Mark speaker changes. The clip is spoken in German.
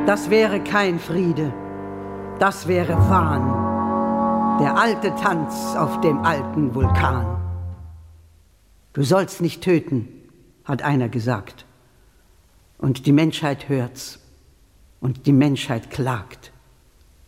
Speaker 1: Das wäre kein Friede, das wäre Wahn, der alte Tanz auf dem alten Vulkan. Du sollst nicht töten, hat einer gesagt. Und die Menschheit hört's und die Menschheit klagt.